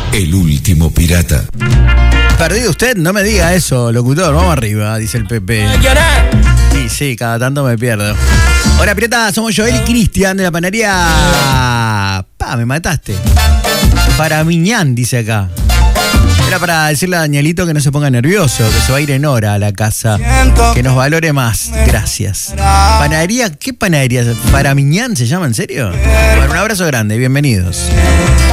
El último pirata. Perdido usted, no me diga eso, locutor, vamos arriba, dice el Pepe. Sí, cada tanto me pierdo. Hola, pirata, somos Joel y Cristian de la panadería. Me mataste. Para Miñán, dice acá. Era para decirle a Danielito que no se ponga nervioso, que se va a ir en hora a la casa, que nos valore más. Gracias. Panadería, ¿qué panadería? ¿Para Miñán se llama, en serio? Bueno, un abrazo grande, bienvenidos.